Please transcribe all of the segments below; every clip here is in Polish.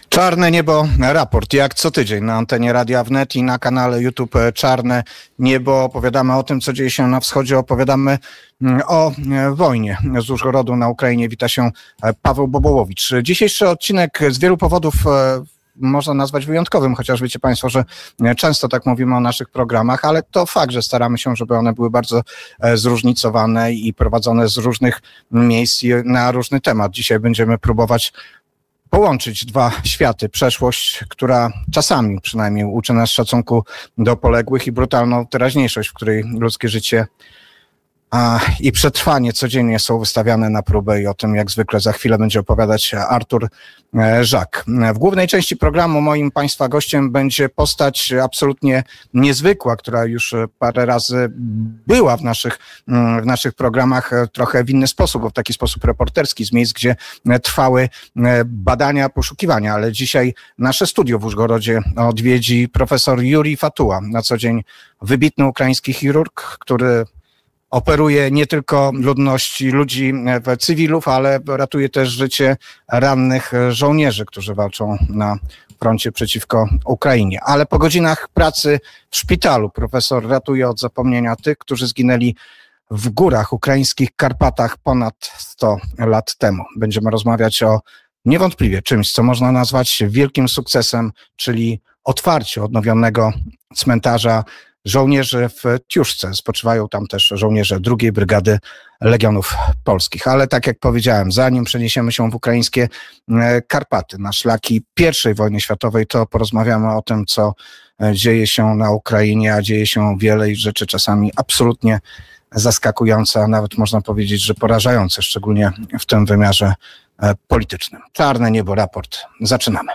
Czarne niebo, raport jak co tydzień na antenie Radia Wnet i na kanale YouTube Czarne Niebo. Opowiadamy o tym, co dzieje się na wschodzie, opowiadamy o wojnie z Użgorodu na Ukrainie. Wita się Paweł Bobołowicz. Dzisiejszy odcinek z wielu powodów można nazwać wyjątkowym, chociaż wiecie Państwo, że często tak mówimy o naszych programach, ale to fakt, że staramy się, żeby one były bardzo zróżnicowane i prowadzone z różnych miejsc i na różny temat. Dzisiaj będziemy próbować połączyć dwa światy. Przeszłość, która czasami przynajmniej uczy nas szacunku do poległych, i brutalną teraźniejszość, w której ludzkie życie i przetrwanie codziennie są wystawiane na próbę, i o tym jak zwykle za chwilę będzie opowiadać Artur Żak. W głównej części programu moim Państwa gościem będzie postać absolutnie niezwykła, która już parę razy była w naszych programach trochę w inny sposób, bo w taki sposób reporterski, z miejsc, gdzie trwały badania, poszukiwania, ale dzisiaj nasze studio w Użgorodzie odwiedzi profesor Jurij Fatuła, na co dzień wybitny ukraiński chirurg, który operuje nie tylko ludzi, cywilów, ale ratuje też życie rannych żołnierzy, którzy walczą na froncie przeciwko Ukrainie. Ale po godzinach pracy w szpitalu profesor ratuje od zapomnienia tych, którzy zginęli w górach ukraińskich Karpatach ponad 100 lat temu. Będziemy rozmawiać o niewątpliwie czymś, co można nazwać wielkim sukcesem, czyli otwarciu odnowionego cmentarza żołnierzy w Tiuszce. Spoczywają tam też żołnierze II Brygady Legionów Polskich. Ale tak jak powiedziałem, zanim przeniesiemy się w ukraińskie Karpaty, na szlaki I wojny światowej, to porozmawiamy o tym, co dzieje się na Ukrainie, a dzieje się wiele rzeczy czasami absolutnie zaskakujące, a nawet można powiedzieć, że porażające, szczególnie w tym wymiarze politycznym. Czarne niebo, raport. Zaczynamy.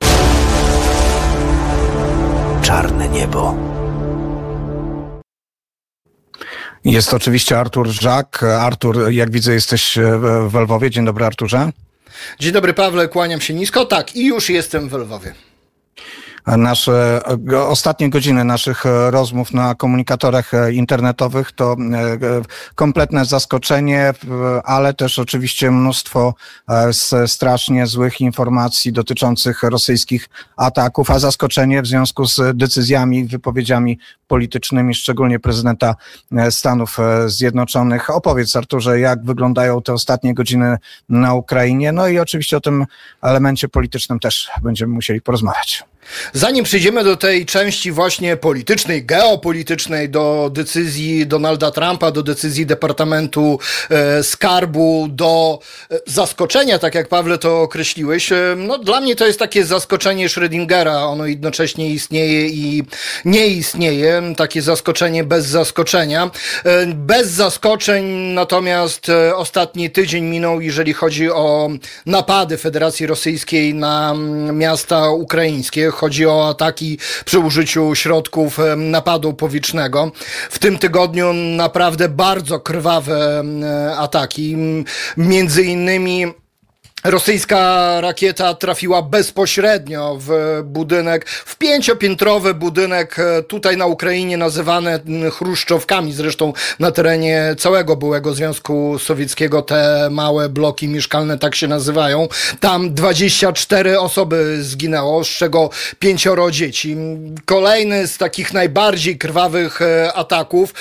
Czarne niebo. Jest oczywiście Artur Żak. Artur, jak widzę, jesteś w Lwowie. Dzień dobry, Arturze. Dzień dobry, Pawle, kłaniam się nisko. Tak, i już jestem w Lwowie. Nasze ostatnie godziny naszych rozmów na komunikatorach internetowych to kompletne zaskoczenie, ale też oczywiście mnóstwo strasznie złych informacji dotyczących rosyjskich ataków, a zaskoczenie w związku z decyzjami, wypowiedziami politycznymi, szczególnie prezydenta Stanów Zjednoczonych. Opowiedz, Arturze, jak wyglądają te ostatnie godziny na Ukrainie, no i oczywiście o tym elemencie politycznym też będziemy musieli porozmawiać. Zanim przejdziemy do tej części właśnie politycznej, geopolitycznej, do decyzji Donalda Trumpa, do decyzji Departamentu Skarbu, do zaskoczenia, tak jak Pawle to określiłeś, no dla mnie to jest takie zaskoczenie Schrödingera. Ono jednocześnie istnieje i nie istnieje. Takie zaskoczenie bez zaskoczenia. Bez zaskoczeń natomiast ostatni tydzień minął, jeżeli chodzi o napady Federacji Rosyjskiej na miasta ukraińskie. Chodzi o ataki przy użyciu środków napadu powietrznego. W tym tygodniu naprawdę bardzo krwawe ataki. Między innymi rosyjska rakieta trafiła bezpośrednio w budynek, w 5-piętrowy budynek tutaj na Ukrainie nazywany chruszczowkami, zresztą na terenie całego byłego Związku Sowieckiego te małe bloki mieszkalne tak się nazywają. Tam 24 osoby zginęło, z czego 5 dzieci. Kolejny z takich najbardziej krwawych ataków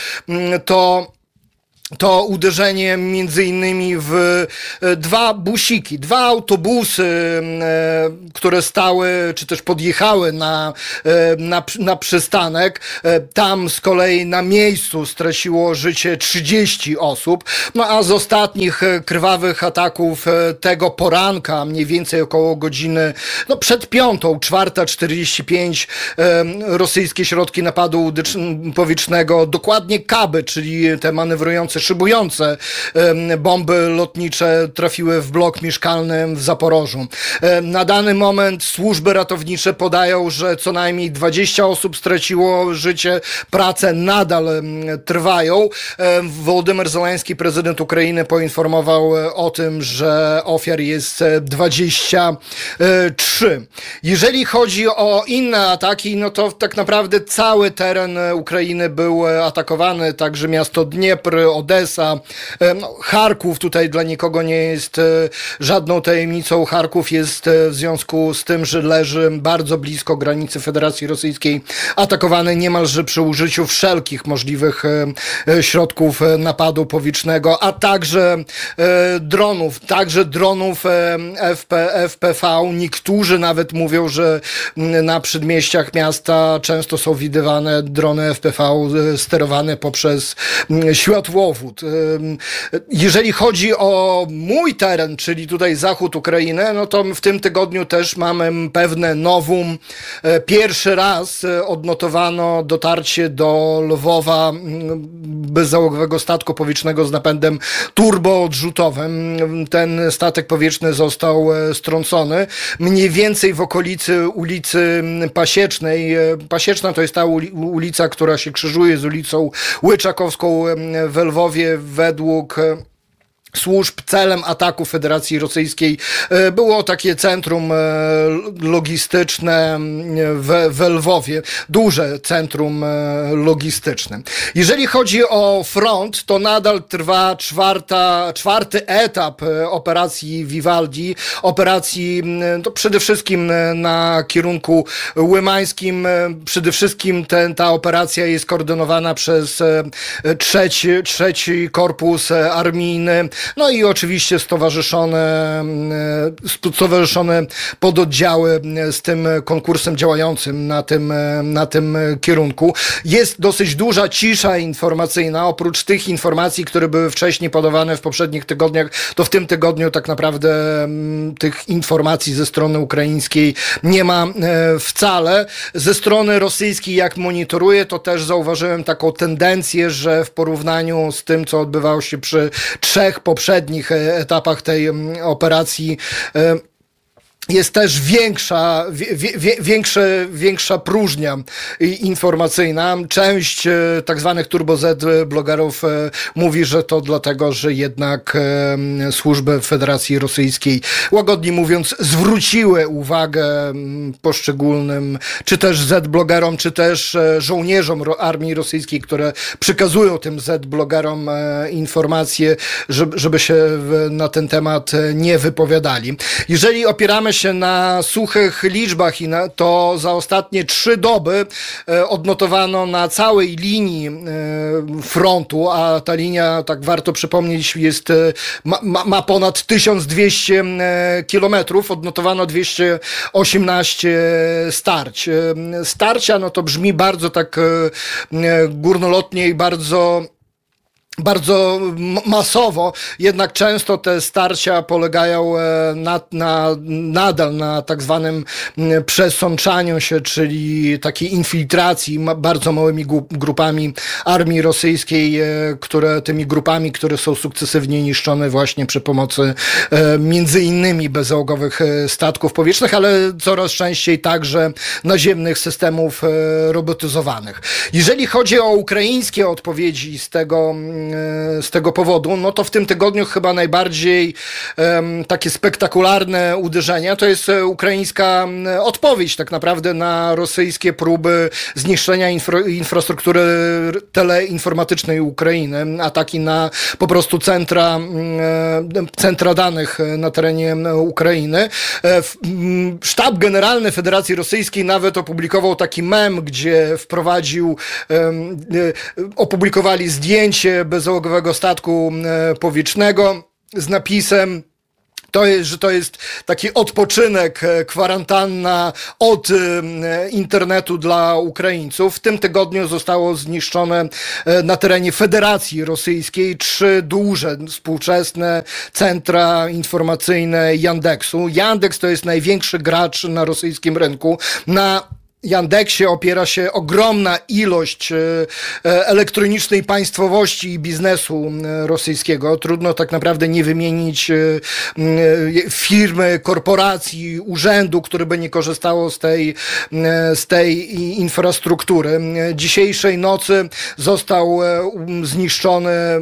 to uderzenie między innymi w dwa busiki, dwa autobusy, które stały, czy też podjechały na przystanek. Tam z kolei na miejscu straciło życie 30 osób. No a z ostatnich krwawych ataków tego poranka, mniej więcej około godziny, przed 5:00, 4:45, rosyjskie środki napadu powietrznego, dokładnie Kaby, czyli te manewrujące, szybujące bomby lotnicze trafiły w blok mieszkalny w Zaporożu. Na dany moment służby ratownicze podają, że co najmniej 20 osób straciło życie. Prace nadal trwają. Wołodymyr Zełenski, prezydent Ukrainy, poinformował o tym, że ofiar jest 23. Jeżeli chodzi o inne ataki, no to tak naprawdę cały teren Ukrainy był atakowany, także miasto Dniepr, Odessa, Charków, tutaj dla nikogo nie jest żadną tajemnicą. Charków jest w związku z tym, że leży bardzo blisko granicy Federacji Rosyjskiej, atakowany niemalże przy użyciu wszelkich możliwych środków napadu powietrznego, a także dronów FPV. Niektórzy nawet mówią, że na przedmieściach miasta często są widywane drony FPV sterowane poprzez światłowód. Jeżeli chodzi o mój teren, czyli tutaj zachód Ukrainy, no to w tym tygodniu też mamy pewne novum. Pierwszy raz odnotowano dotarcie do Lwowa bezzałogowego statku powietrznego z napędem turboodrzutowym. Ten statek powietrzny został strącony mniej więcej w okolicy ulicy Pasiecznej. Pasieczna to jest ta ulica, która się krzyżuje z ulicą Łyczakowską w Lwowie. Według służb celem ataku Federacji Rosyjskiej było takie centrum logistyczne w Lwowie, duże centrum logistyczne. Jeżeli chodzi o front, to nadal trwa czwarty etap operacji Vivaldi, operacji to przede wszystkim na kierunku łymańskim. Przede wszystkim ta operacja jest koordynowana przez trzeci korpus armijny, no i oczywiście stowarzyszone pododdziały z tym konkursem działającym na tym kierunku. Jest dosyć duża cisza informacyjna. Oprócz tych informacji, które były wcześniej podawane w poprzednich tygodniach, to w tym tygodniu tak naprawdę tych informacji ze strony ukraińskiej nie ma wcale. Ze strony rosyjskiej, jak monitoruję, to też zauważyłem taką tendencję, że w porównaniu z tym, co odbywało się przy 3 poprzednich etapach tej operacji, jest też większa próżnia informacyjna. Część tak zwanych turbo-Z blogerów mówi, że to dlatego, że jednak służby Federacji Rosyjskiej, łagodnie mówiąc, zwróciły uwagę poszczególnym, czy też Z-blogerom, czy też żołnierzom armii rosyjskiej, które przekazują tym Z-blogerom informacje, żeby się na ten temat nie wypowiadali. Jeżeli opieramy się na suchych liczbach, to za ostatnie 3 doby odnotowano na całej linii frontu, a ta linia, tak warto przypomnieć, ma ponad 1200 kilometrów, odnotowano 218 starć. Starcia, no to brzmi bardzo tak górnolotnie i bardzo masowo, jednak często te starcia polegają nadal na tak zwanym przesączaniu się, czyli takiej infiltracji bardzo małymi grupami armii rosyjskiej, które są sukcesywnie niszczone właśnie przy pomocy między innymi bezzałogowych statków powietrznych, ale coraz częściej także naziemnych systemów robotyzowanych. Jeżeli chodzi o ukraińskie odpowiedzi z tego powodu, no to w tym tygodniu chyba najbardziej takie spektakularne uderzenie to jest ukraińska odpowiedź tak naprawdę na rosyjskie próby zniszczenia infrastruktury teleinformatycznej Ukrainy, ataki na po prostu centra danych na terenie Ukrainy. Sztab Generalny Federacji Rosyjskiej nawet opublikował taki mem, gdzie opublikowali zdjęcie bezzałogowego statku powietrznego z napisem, że to jest taki odpoczynek, kwarantanna od internetu dla Ukraińców. W tym tygodniu zostało zniszczone na terenie Federacji Rosyjskiej 3 duże, współczesne centra informacyjne Yandeksu. Yandex to jest największy gracz na rosyjskim rynku. Na Yandeksie opiera się ogromna ilość elektronicznej państwowości i biznesu rosyjskiego. Trudno tak naprawdę nie wymienić firmy, korporacji, urzędu, które by nie korzystało z tej infrastruktury. Dzisiejszej nocy zostało zniszczone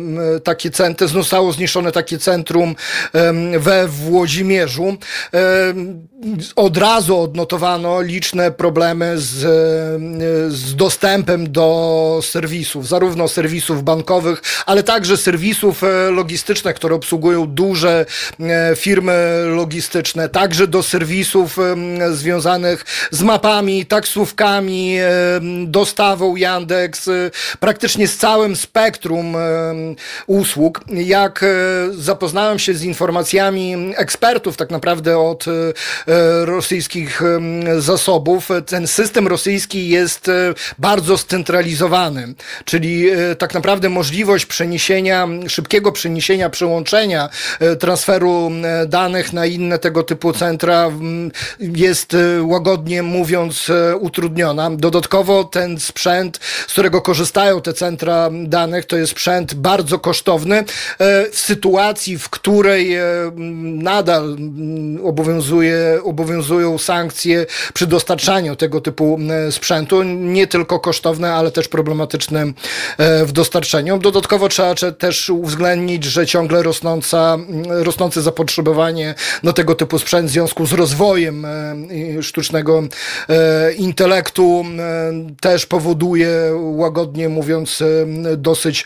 takie centrum we Włodzimierzu. Od razu odnotowano liczne problemy problemy z dostępem do serwisów, zarówno serwisów bankowych, ale także serwisów logistycznych, które obsługują duże firmy logistyczne, także do serwisów związanych z mapami, taksówkami, dostawą Yandex, praktycznie z całym spektrum usług. Jak zapoznałem się z informacjami ekspertów tak naprawdę od rosyjskich zasobów, ten system rosyjski jest bardzo scentralizowany, czyli tak naprawdę możliwość szybkiego przeniesienia, przełączenia, transferu danych na inne tego typu centra jest łagodnie mówiąc utrudniona. Dodatkowo ten sprzęt, z którego korzystają te centra danych, to jest sprzęt bardzo kosztowny w sytuacji, w której nadal obowiązują sankcje przy dostarczaniu tego typu sprzętu, nie tylko kosztowne, ale też problematyczne w dostarczeniu. Dodatkowo trzeba też uwzględnić, że ciągle rosnące zapotrzebowanie na tego typu sprzęt w związku z rozwojem sztucznego intelektu też powoduje, łagodnie mówiąc, dosyć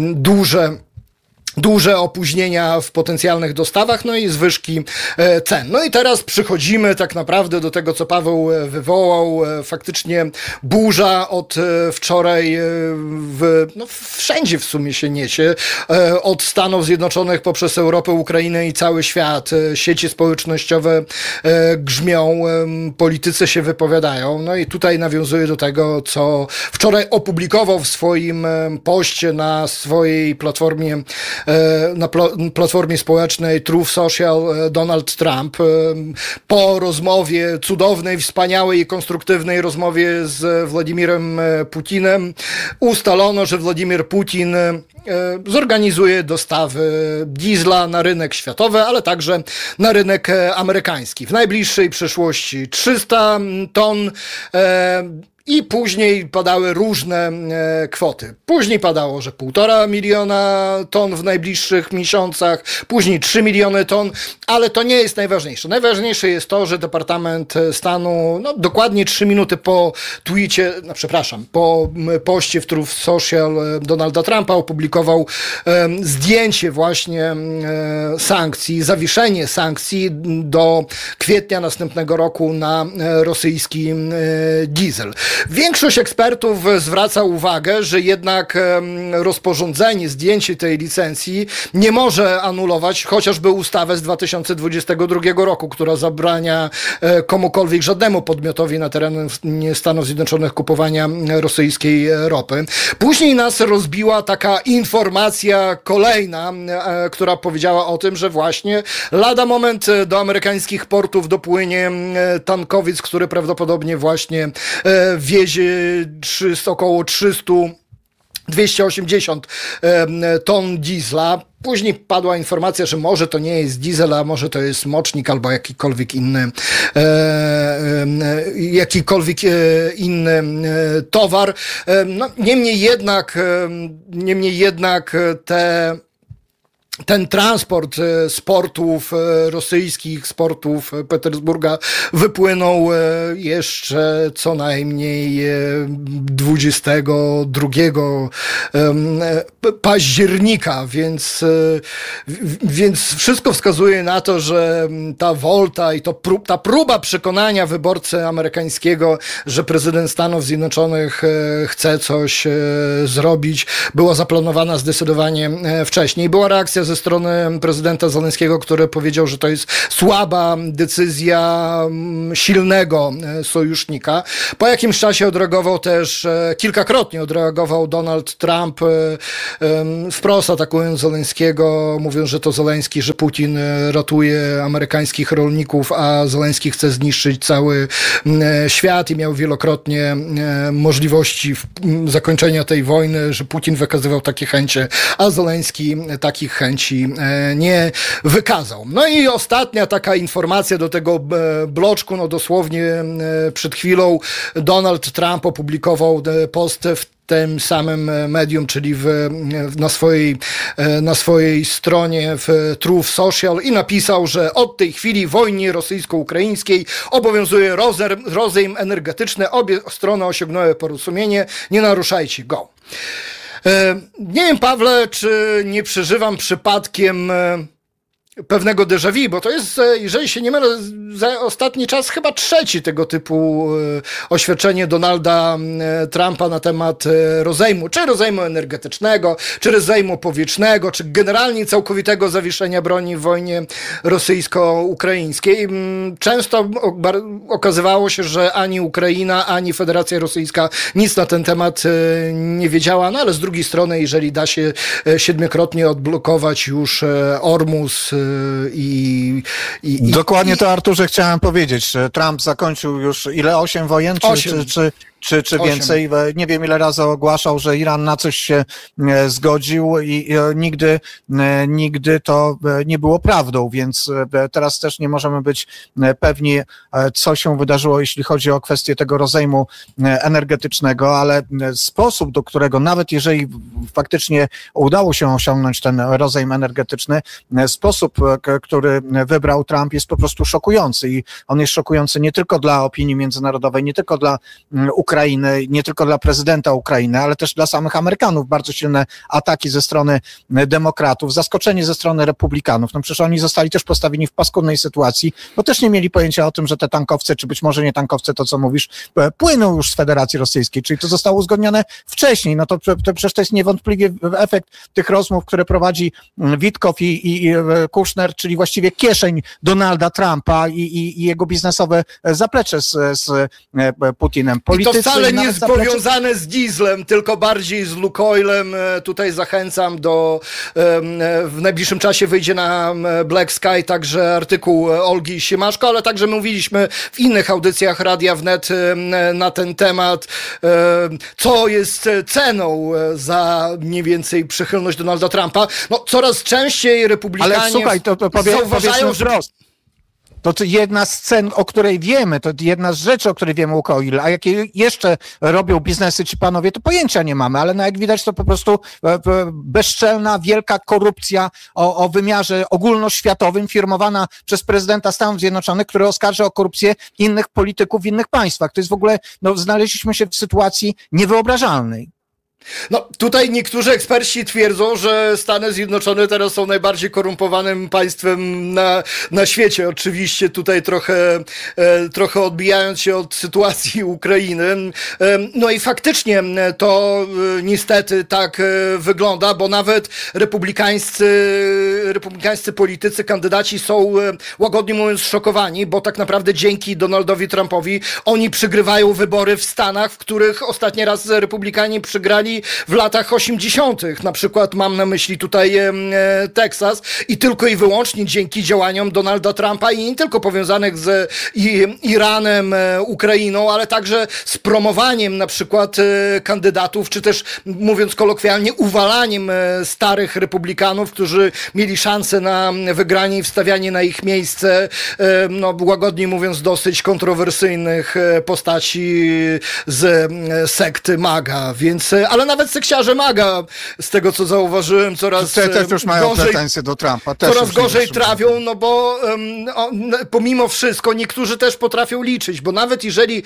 duże opóźnienia w potencjalnych dostawach, no i zwyżki cen. No i teraz przychodzimy tak naprawdę do tego, co Paweł wywołał. Faktycznie burza od wczoraj wszędzie w sumie się niesie. Od Stanów Zjednoczonych poprzez Europę, Ukrainę i cały świat. Sieci społecznościowe grzmią, politycy się wypowiadają. No i tutaj nawiązuję do tego, co wczoraj opublikował w swoim poście na swojej platformie społecznej Truth Social Donald Trump. Po rozmowie, cudownej, wspaniałej i konstruktywnej rozmowie z Władimirem Putinem, ustalono, że Władimir Putin zorganizuje dostawy diesla na rynek światowy, ale także na rynek amerykański. W najbliższej przyszłości 300 ton i później padały różne kwoty. Później padało, że 1,5 miliona ton w najbliższych miesiącach, później 3 miliony ton, ale to nie jest najważniejsze. Najważniejsze jest to, że Departament Stanu dokładnie 3 minuty po po poście w Truth Social Donalda Trumpa opublikował zdjęcie właśnie sankcji, zawieszenie sankcji do kwietnia następnego roku na rosyjski diesel. Większość ekspertów zwraca uwagę, że jednak rozporządzenie, zdjęcie tej licencji nie może anulować chociażby ustawę z 2022 roku, która zabrania komukolwiek, żadnemu podmiotowi na terenie Stanów Zjednoczonych kupowania rosyjskiej ropy. Później nas rozbiła taka informacja kolejna, która powiedziała o tym, że właśnie lada moment do amerykańskich portów dopłynie tankowiec, który prawdopodobnie właśnie wiezie około 280 ton diesla. Później padła informacja, że może to nie jest diesel, a może to jest mocznik albo jakikolwiek inny towar. Niemniej jednak ten transport z portów rosyjskich, z portów Petersburga wypłynął jeszcze co najmniej 22 października, więc wszystko wskazuje na to, że ta wolta i ta próba przekonania wyborcy amerykańskiego, że prezydent Stanów Zjednoczonych chce coś zrobić, była zaplanowana zdecydowanie wcześniej. Była reakcja ze strony prezydenta Zełenskiego, który powiedział, że to jest słaba decyzja silnego sojusznika. Po jakimś czasie kilkakrotnie odreagował Donald Trump, wprost atakując Zełenskiego, mówiąc, że to Zełenski, że Putin ratuje amerykańskich rolników, a Zełenski chce zniszczyć cały świat i miał wielokrotnie możliwości zakończenia tej wojny, że Putin wykazywał takie chęcie, a Zełenski takich chęci chęci nie wykazał. No i ostatnia taka informacja do tego bloczku, no dosłownie przed chwilą Donald Trump opublikował post w tym samym medium, czyli na swojej stronie w Truth Social i napisał, że od tej chwili w wojnie rosyjsko-ukraińskiej obowiązuje rozejm energetyczny. Obie strony osiągnęły porozumienie. Nie naruszajcie go. Nie wiem, Pawle, czy nie przeżywam przypadkiem pewnego déjà vu, bo to jest, jeżeli się nie mylę, za ostatni czas chyba trzeci tego typu oświadczenie Donalda Trumpa na temat rozejmu, czy rozejmu energetycznego, czy rozejmu powietrznego, czy generalnie całkowitego zawieszenia broni w wojnie rosyjsko-ukraińskiej. Często okazywało się, że ani Ukraina, ani Federacja Rosyjska nic na ten temat nie wiedziała, no ale z drugiej strony, jeżeli da się 7-krotnie odblokować już Ormus Dokładnie to, Arturze, chciałem powiedzieć. Trump zakończył już 8 wojen, czy więcej. Nie wiem, ile razy ogłaszał, że Iran na coś się zgodził i nigdy to nie było prawdą, więc teraz też nie możemy być pewni, co się wydarzyło, jeśli chodzi o kwestię tego rozejmu energetycznego, ale sposób, do którego nawet jeżeli faktycznie udało się osiągnąć ten rozejm energetyczny, sposób, który wybrał Trump, jest po prostu szokujący i on jest szokujący nie tylko dla opinii międzynarodowej, nie tylko dla Ukrainy, nie tylko dla prezydenta Ukrainy, ale też dla samych Amerykanów. Bardzo silne ataki ze strony demokratów, zaskoczenie ze strony republikanów. No przecież oni zostali też postawieni w paskudnej sytuacji, bo też nie mieli pojęcia o tym, że te tankowce, czy być może nie tankowce, to co mówisz, płyną już z Federacji Rosyjskiej, czyli to zostało uzgodnione wcześniej. No to przecież to jest niewątpliwie efekt tych rozmów, które prowadzi Witkow i Kushner, czyli właściwie kieszeń Donalda Trumpa i jego biznesowe zaplecze z Putinem. I to wcale nie jest powiązane z dieslem, tylko bardziej z Lukoilem. Tutaj zachęcam w najbliższym czasie wyjdzie na Black Sky także artykuł Olgi Siemaszko, ale także mówiliśmy w innych audycjach Radia Wnet na ten temat, co jest ceną za mniej więcej przychylność Donalda Trumpa. No, coraz częściej republikanie ale słuchaj, to zauważają, że... To jedna z cen, o której wiemy, to jedna z rzeczy, o której wiemy u Lukoil, a jakie jeszcze robią biznesy ci panowie, to pojęcia nie mamy, ale no jak widać to po prostu bezczelna, wielka korupcja o wymiarze ogólnoświatowym, firmowana przez prezydenta Stanów Zjednoczonych, który oskarża o korupcję innych polityków w innych państwach. To jest w ogóle, no znaleźliśmy się w sytuacji niewyobrażalnej. No, tutaj niektórzy eksperci twierdzą, że Stany Zjednoczone teraz są najbardziej korumpowanym państwem na świecie. Oczywiście tutaj trochę odbijając się od sytuacji Ukrainy. No i faktycznie to niestety tak wygląda, bo nawet republikańscy politycy, kandydaci są łagodnie mówiąc szokowani, bo tak naprawdę dzięki Donaldowi Trumpowi oni przegrywają wybory w Stanach, w których ostatni raz republikanie przegrali w latach 80. Na przykład mam na myśli tutaj Teksas i tylko i wyłącznie dzięki działaniom Donalda Trumpa i nie tylko powiązanych z Iranem, Ukrainą, ale także z promowaniem na przykład kandydatów, czy też mówiąc kolokwialnie uwalaniem starych republikanów, którzy mieli szansę na wygranie i wstawianie na ich miejsce, no łagodnie mówiąc dosyć kontrowersyjnych postaci z sekty MAGA, więc, ale nawet sekciarze MAGA, z tego co zauważyłem, coraz też już mają pretensje do Trumpa. Coraz gorzej trawią, no bo pomimo wszystko niektórzy też potrafią liczyć, bo nawet jeżeli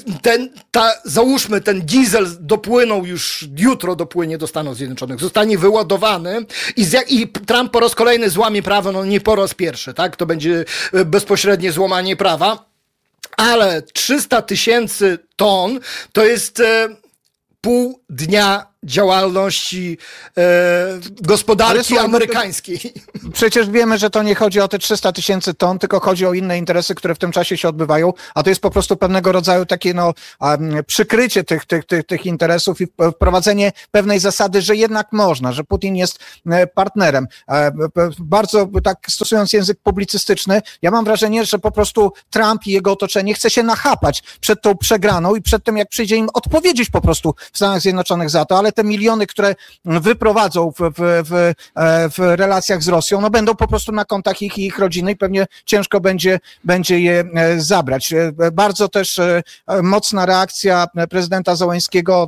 załóżmy ten diesel dopłynął już, jutro dopłynie do Stanów Zjednoczonych, zostanie wyładowany i Trump po raz kolejny złamie prawo, no nie po raz pierwszy, tak? To będzie bezpośrednie złamanie prawa, ale 300 000 ton to jest pół dnia działalności gospodarki amerykańskiej. Przecież wiemy, że to nie chodzi o te 300 000 ton, tylko chodzi o inne interesy, które w tym czasie się odbywają, a to jest po prostu pewnego rodzaju takie przykrycie tych interesów i wprowadzenie pewnej zasady, że jednak można, że Putin jest partnerem. Bardzo tak stosując język publicystyczny, ja mam wrażenie, że po prostu Trump i jego otoczenie chce się nachapać przed tą przegraną i przed tym, jak przyjdzie im odpowiedzieć po prostu w Stanach Zjednoczonych za to, ale te miliony, które wyprowadzą w relacjach z Rosją, no będą po prostu na kontach ich rodziny i pewnie ciężko będzie je zabrać. Bardzo też mocna reakcja prezydenta Zełenskiego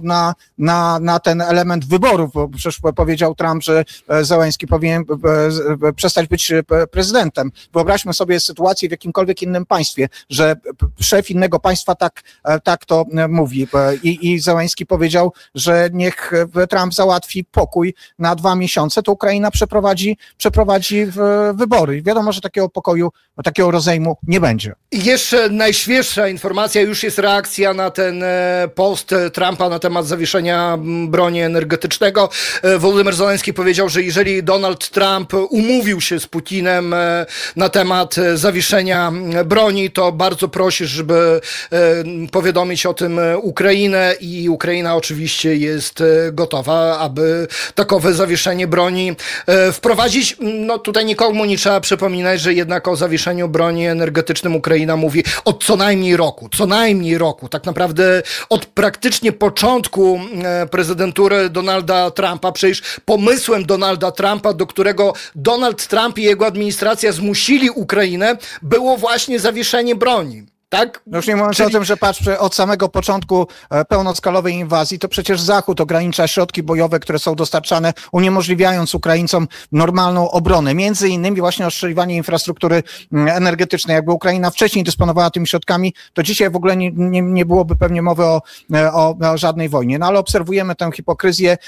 na ten element wyborów, bo przecież powiedział Trump, że Zełenski powinien przestać być prezydentem. Wyobraźmy sobie sytuację w jakimkolwiek innym państwie, że szef innego państwa tak to mówi i Zełenski powiedział, że niech Trump załatwi pokój na 2 miesiące, to Ukraina przeprowadzi wybory. Wiadomo, że takiego pokoju, takiego rozejmu nie będzie. I jeszcze najświeższa informacja, już jest reakcja na ten post Trumpa na temat zawieszenia broni energetycznego. Wołodymyr Zełenski powiedział, że jeżeli Donald Trump umówił się z Putinem na temat zawieszenia broni, to bardzo prosi, żeby powiadomić o tym Ukrainę i Ukraina oczywiście jest gotowa, aby takowe zawieszenie broni wprowadzić. No tutaj nikomu nie trzeba przypominać, że jednak o zawieszeniu broni energetycznym Ukraina mówi od co najmniej roku. Tak naprawdę od praktycznie początku prezydentury Donalda Trumpa, przecież pomysłem Donalda Trumpa, do którego Donald Trump i jego administracja zmusili Ukrainę, było właśnie zawieszenie broni. Tak? No już nie mówiąc o tym, że od samego początku pełnoskalowej inwazji, to przecież Zachód ogranicza środki bojowe, które są dostarczane, uniemożliwiając Ukraińcom normalną obronę. Między innymi właśnie ostrzeliwanie infrastruktury energetycznej. Jakby Ukraina wcześniej dysponowała tymi środkami, to dzisiaj w ogóle nie byłoby pewnie mowy o żadnej wojnie. No ale obserwujemy tę hipokryzję.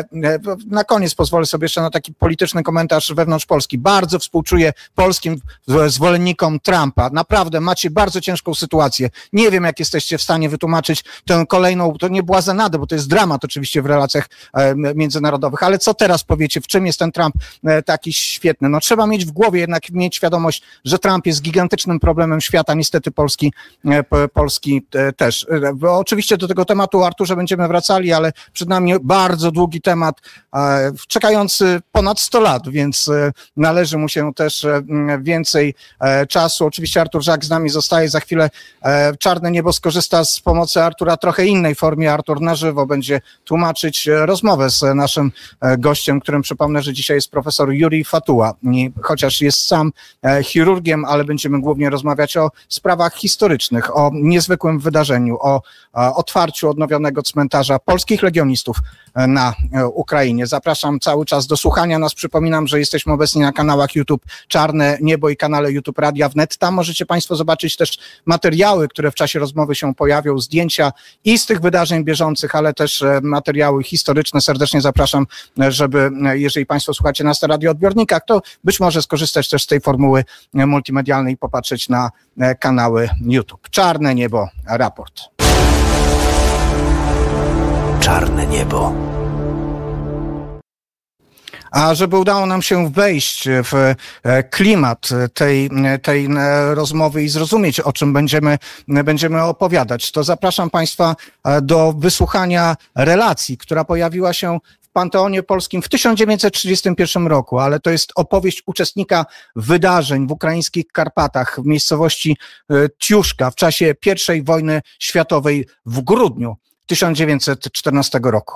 Na koniec pozwolę sobie jeszcze na taki polityczny komentarz wewnątrz Polski. Bardzo współczuję polskim zwolennikom Trumpa. Naprawdę macie bardzo ciężką sytuację. Nie wiem, jak jesteście w stanie wytłumaczyć tę kolejną, to nie błazenadę, bo to jest dramat oczywiście w relacjach międzynarodowych, ale co teraz powiecie, w czym jest ten Trump taki świetny? No trzeba mieć w głowie jednak, mieć świadomość, że Trump jest gigantycznym problemem świata, niestety Polski też. Bo oczywiście do tego tematu, Arturze, będziemy wracali, ale przed nami bardzo długi temat, czekający ponad 100 lat, więc należy mu się też więcej czasu. Oczywiście Artur Żak z nami zostaje, za chwilę Czarne Niebo skorzysta z pomocy Artura w trochę innej formie. Artur na żywo będzie tłumaczyć rozmowę z naszym gościem, którym przypomnę, że dzisiaj jest profesor Jurij Fatuła. I chociaż jest sam chirurgiem, ale będziemy głównie rozmawiać o sprawach historycznych, o niezwykłym wydarzeniu, o otwarciu odnowionego cmentarza polskich legionistów na Ukrainie. Zapraszam cały czas do słuchania nas. Przypominam, że jesteśmy obecni na kanałach YouTube Czarne Niebo i kanale YouTube Radia Wnet. Tam możecie Państwo zobaczyć też materiały, które w czasie rozmowy się pojawią, zdjęcia i z tych wydarzeń bieżących, ale też materiały historyczne. Serdecznie zapraszam, żeby, jeżeli Państwo słuchacie nas na radioodbiornikach, to być może skorzystać też z tej formuły multimedialnej i popatrzeć na kanały YouTube. Czarne Niebo, raport. Czarne Niebo. A żeby udało nam się wejść w klimat tej rozmowy i zrozumieć, o czym będziemy opowiadać, to zapraszam Państwa do wysłuchania relacji, która pojawiła się w Panteonie Polskim w 1931 roku, ale to jest opowieść uczestnika wydarzeń w ukraińskich Karpatach w miejscowości Tiuszka w czasie I wojny światowej w grudniu 1914 roku.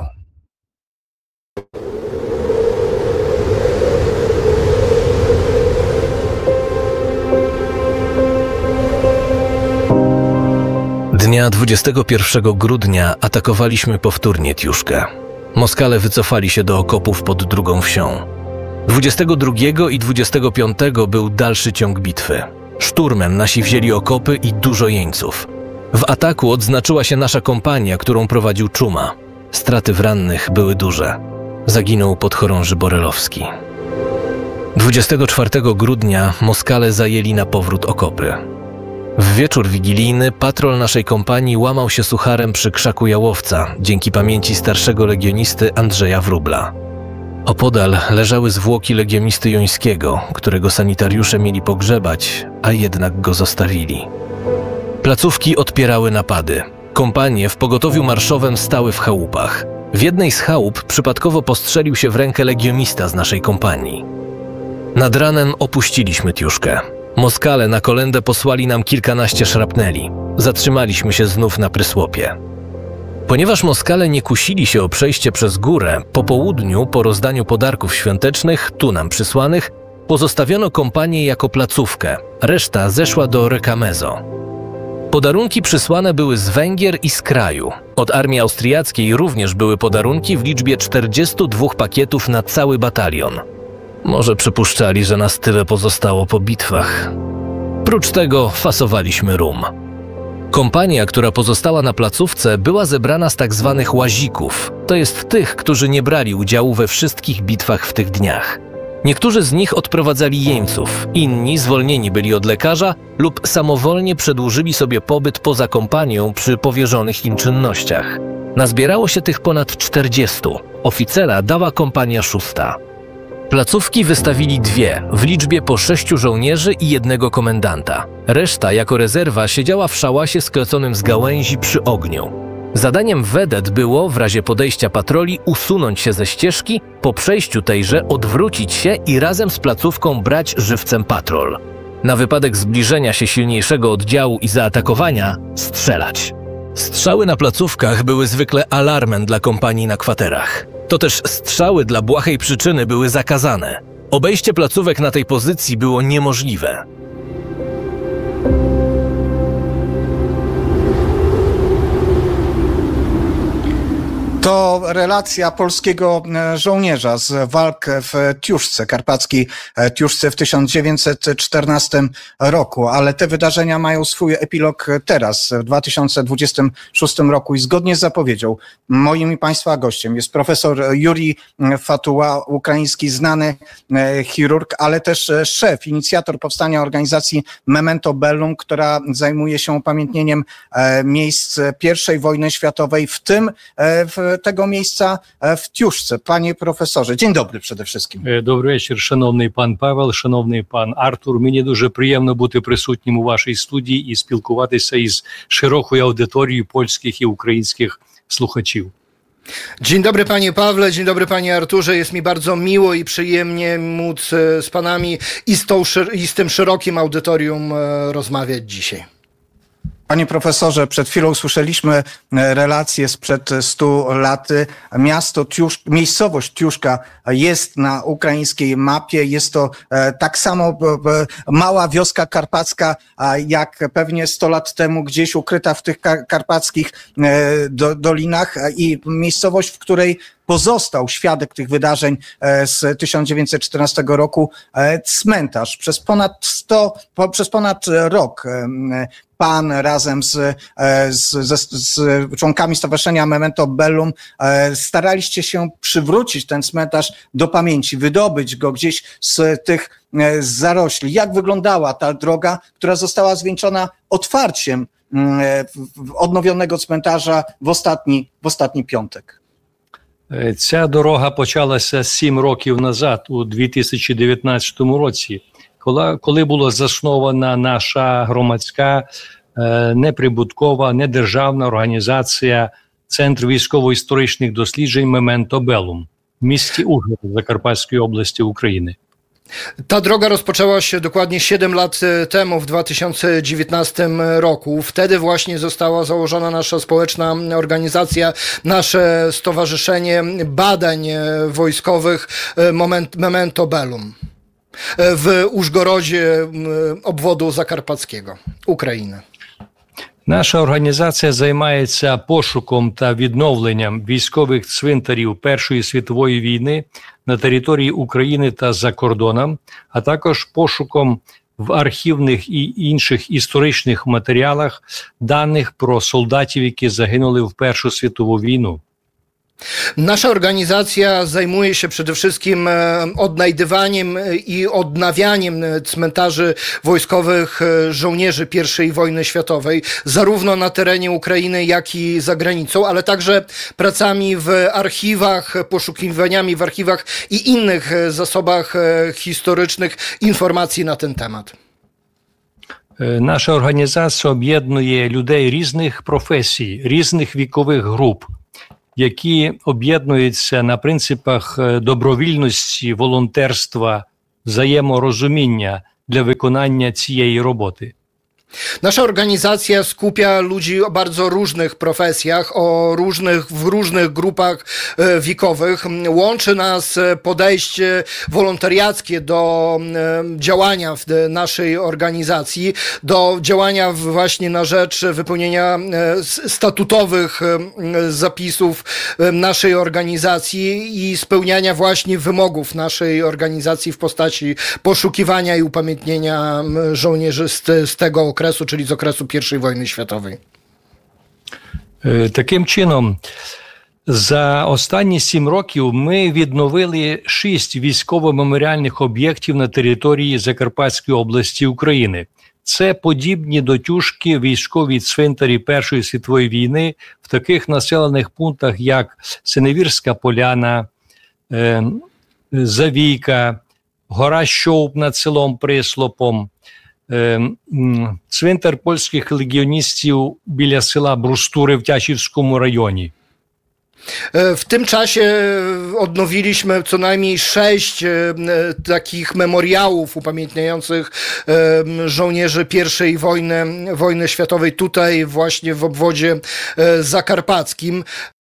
Dnia 21 grudnia atakowaliśmy powtórnie Tiuszkę. Moskale wycofali się do okopów pod drugą wsią. 22 i 25 był dalszy ciąg bitwy. Szturmem nasi wzięli okopy i dużo jeńców. W ataku odznaczyła się nasza kompania, którą prowadził Czuma. Straty w rannych były duże. Zaginął podchorąży Borelowski. 24 grudnia Moskale zajęli na powrót okopy. W wieczór wigilijny patrol naszej kompanii łamał się sucharem przy krzaku Jałowca dzięki pamięci starszego legionisty Andrzeja Wróbla. Opodal leżały zwłoki legionisty Jońskiego, którego sanitariusze mieli pogrzebać, a jednak go zostawili. Placówki odpierały napady. Kompanie w pogotowiu marszowym stały w chałupach. W jednej z chałup przypadkowo postrzelił się w rękę legionista z naszej kompanii. Nad ranem opuściliśmy Tiuszkę. Moskale na kolędę posłali nam kilkanaście szrapneli. Zatrzymaliśmy się znów na Prysłopie. Ponieważ Moskale nie kusili się o przejście przez górę, po południu, po rozdaniu podarków świątecznych, tu nam przysłanych, pozostawiono kompanię jako placówkę. Reszta zeszła do Rekamezo. Podarunki przysłane były z Węgier i z kraju. Od armii austriackiej również były podarunki w liczbie 42 pakietów na cały batalion. Może przypuszczali, że nas tyle pozostało po bitwach. Prócz tego fasowaliśmy rum. Kompania, która pozostała na placówce, była zebrana z tak zwanych łazików. To jest tych, którzy nie brali udziału we wszystkich bitwach w tych dniach. Niektórzy z nich odprowadzali jeńców, inni zwolnieni byli od lekarza lub samowolnie przedłużyli sobie pobyt poza kompanią przy powierzonych im czynnościach. Nazbierało się tych ponad 40. Oficera dała kompania 6. Placówki wystawili 2, w liczbie po 6 żołnierzy i 1 komendanta. Reszta jako rezerwa siedziała w szałasie skleconym z gałęzi przy ogniu. Zadaniem wedet było, w razie podejścia patroli, usunąć się ze ścieżki, po przejściu tejże odwrócić się i razem z placówką brać żywcem patrol. Na wypadek zbliżenia się silniejszego oddziału i zaatakowania strzelać. Strzały na placówkach były zwykle alarmem dla kompanii na kwaterach. To też strzały dla błahej przyczyny były zakazane. Obejście placówek na tej pozycji było niemożliwe. To relacja polskiego żołnierza z walk w Tiuszce, karpackiej Tiuszce w 1914 roku, ale te wydarzenia mają swój epilog teraz, w 2026 roku i zgodnie z zapowiedzią moim i Państwa gościem jest profesor Jurij Fatuła, ukraiński znany chirurg, ale też szef, inicjator powstania organizacji Memento Bellum, która zajmuje się upamiętnieniem miejsc I wojny światowej, w tym tego miejsca w Tiuszce. Panie profesorze, dzień dobry przede wszystkim. Добрий вечір, шановний пан Павел, шановний пан Артур. Мені дуже приємно бути присутнім у вашій студії і спілкуватися із широкою аудиторією польських і українських слухачів. Dzień dobry panie Pawle, dzień dobry panie Arturze. Jest mi bardzo miło i przyjemnie móc z panami i z tym szerokim audytorium rozmawiać dzisiaj. Panie profesorze, przed chwilą słyszeliśmy relacje sprzed 100 lat. Miejscowość Tiuszka jest na ukraińskiej mapie. Jest to tak samo mała wioska karpacka, jak pewnie 100 lat temu gdzieś ukryta w tych karpackich dolinach i miejscowość, w której pozostał świadek tych wydarzeń z 1914 roku cmentarz. Przez ponad rok pan razem z członkami Stowarzyszenia Memento Bellum staraliście się przywrócić ten cmentarz do pamięci, wydobyć go gdzieś z tych zarośli. Jak wyglądała ta droga, która została zwieńczona otwarciem odnowionego cmentarza w ostatni piątek? Ця дорога почалася 7 років назад, у 2019 році, коли була заснована наша громадська, неприбуткова, недержавна організація Центр військово-історичних досліджень Memento Bellum в місті Ужгород Закарпатської області України. Ta droga rozpoczęła się dokładnie 7 lat temu, w 2019 roku. Wtedy właśnie została założona nasza społeczna organizacja, nasze Stowarzyszenie Badań Wojskowych Memento Bellum w Użgorodzie obwodu zakarpackiego, Ukrainy. Наша організація займається пошуком та відновленням військових цвинтарів Першої світової війни на території України та за кордоном, а також пошуком в архівних і інших історичних матеріалах даних про солдатів, які загинули в Першу світову війну. Nasza organizacja zajmuje się przede wszystkim odnajdywaniem i odnawianiem cmentarzy wojskowych żołnierzy I wojny światowej, zarówno na terenie Ukrainy, jak i za granicą, ale także pracami w archiwach, poszukiwaniami w archiwach i innych zasobach historycznych informacji na ten temat. Наша організація об'єднує людей різних професій, різних вікових груп, які об'єднуються на принципах добровільності, волонтерства, взаєморозуміння для виконання цієї роботи. Nasza organizacja skupia ludzi o bardzo różnych profesjach, w różnych grupach wiekowych. Łączy nas podejście wolontariackie do działania w naszej organizacji, do działania właśnie na rzecz wypełnienia statutowych zapisów naszej organizacji i spełniania właśnie wymogów naszej organizacji w postaci poszukiwania i upamiętnienia żołnierzy z tego okresu, czyli z okresu I wojny światowej. Таким чином, за останні 7 років ми відновили 6 військово-меморіальних об'єктів на території Закарпатської області України. Це подібні до Тюшки військові цвинтарі Першої світової війни в таких населених пунктах, як Синевірська Поляна, Завійка, гора Щовп над селом Прислопом, цвинтар польських легіоністів біля села Брустури в Тячівському районі. W tym czasie odnowiliśmy co najmniej 6 takich memoriałów upamiętniających żołnierzy I wojny światowej tutaj właśnie w obwodzie zakarpackim.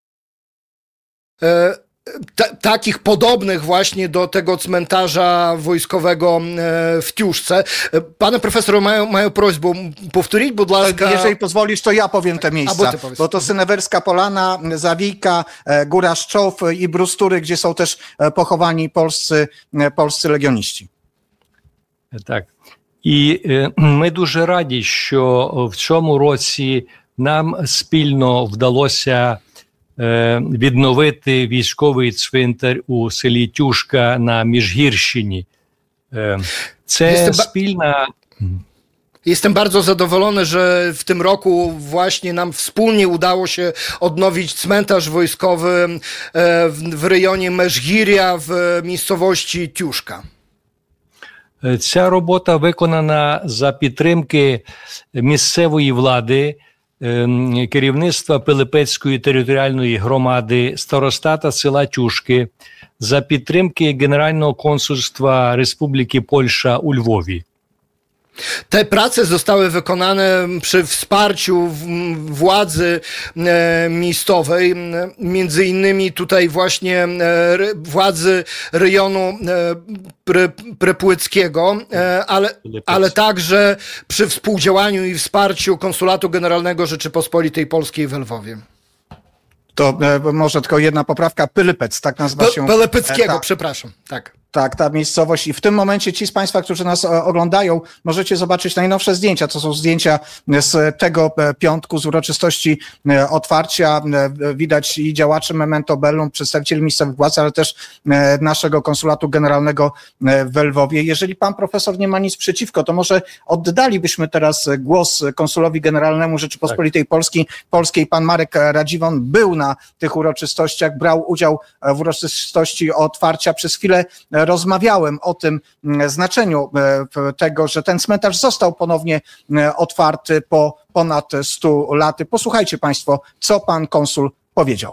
Takich podobnych właśnie do tego cmentarza wojskowego w Tiuszce. Panie profesor, mają prośbę powtórzyć, будь ласка. Jeżeli pozwolisz, to ja powiem te miejsca, bo to Synewerska Polana, Zawijka, Góra Szczow i Brustury, gdzie są też pochowani polscy legioniści. Так. І ми дуже раді, що в цьому році нам спільно вдалося відновити військовий цвинтар у селі Тюшка на Міжгірщині. Це спільна... Jestem bardzo zadowolony, że w tym roku właśnie nam wspólnie udało się odnowić cmentarz wojskowy w rejonie Межгір'я w miejscowości Тюшка. Ця робота виконана за підтримки місцевої влади, керівництва Пилипецької територіальної громади, старостата села Тюшки, за підтримки Генерального консульства Республіки Польща у Львові. Te prace zostały wykonane przy wsparciu władzy miejscowej, między innymi tutaj właśnie władzy rejonu Prepłyckiego, ale także przy współdziałaniu i wsparciu Konsulatu Generalnego Rzeczypospolitej Polskiej w Lwowie. To może tylko jedna poprawka, Pylypec, tak nazywa się. Pylipeckiego, przepraszam, tak. Tak, ta miejscowość. I w tym momencie ci z Państwa, którzy nas oglądają, możecie zobaczyć najnowsze zdjęcia. To są zdjęcia z tego piątku, z uroczystości otwarcia. Widać i działaczy Memento Bellum, przedstawicieli miejscowych władz, ale też naszego konsulatu generalnego w Lwowie. Jeżeli pan profesor nie ma nic przeciwko, to może oddalibyśmy teraz głos konsulowi generalnemu Rzeczypospolitej Polskiej. Pan Marek Radziwon był na tych uroczystościach, brał udział w uroczystości otwarcia. Przez chwilę rozmawiałem o tym znaczeniu tego, że ten cmentarz został ponownie otwarty po ponad 100 laty. Posłuchajcie Państwo, co pan konsul powiedział.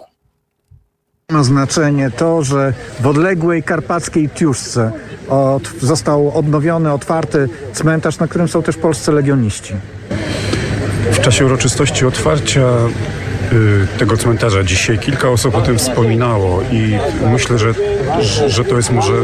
Ma znaczenie to, że w odległej karpackiej Tiuszce został odnowiony, otwarty cmentarz, na którym są też polscy legioniści. W czasie uroczystości otwarcia tego cmentarza dzisiaj kilka osób o tym wspominało i myślę, że to jest może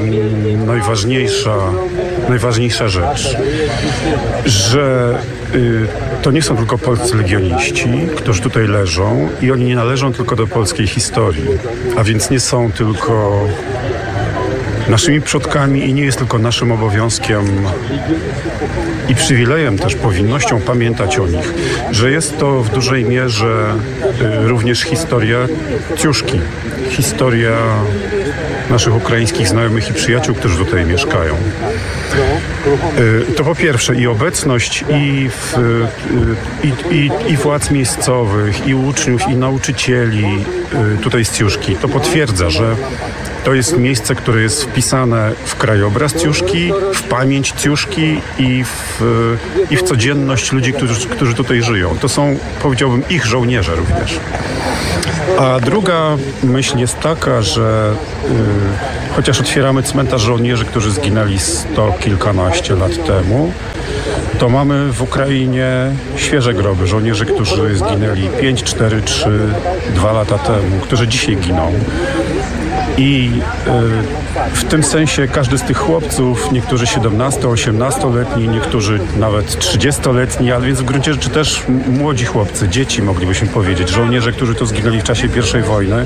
najważniejsza rzecz, że to nie są tylko polscy legioniści, którzy tutaj leżą i oni nie należą tylko do polskiej historii, a więc nie są tylko naszymi przodkami i nie jest tylko naszym obowiązkiem i przywilejem, też powinnością pamiętać o nich, że jest to w dużej mierze również historia Tiuszki, historia naszych ukraińskich znajomych i przyjaciół, którzy tutaj mieszkają. To po pierwsze i obecność i władz miejscowych, i uczniów, i nauczycieli tutaj z Tiuszki. To potwierdza, że to jest miejsce, które jest wpisane w krajobraz Tiuszki, w pamięć Tiuszki i w codzienność ludzi, którzy tutaj żyją. To są, powiedziałbym, ich żołnierze również. A druga myśl jest taka, że chociaż otwieramy cmentarz żołnierzy, którzy zginęli 100 kilkanaście lat temu, to mamy w Ukrainie świeże groby żołnierzy, którzy zginęli 5, 4, 3, 2 lata temu, którzy dzisiaj giną. I w tym sensie każdy z tych chłopców, niektórzy 17, 18-letni, niektórzy nawet 30-letni, ale więc w gruncie rzeczy też młodzi chłopcy, dzieci moglibyśmy powiedzieć, żołnierze, którzy tu zginęli w czasie I wojny.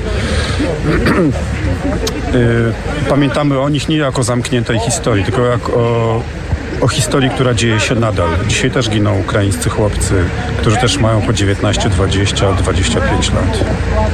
Pamiętamy o nich nie jako zamkniętej historii, tylko jak o historii, która dzieje się nadal. Dzisiaj też giną ukraińscy chłopcy, którzy też mają po 19, 20, 25 lat.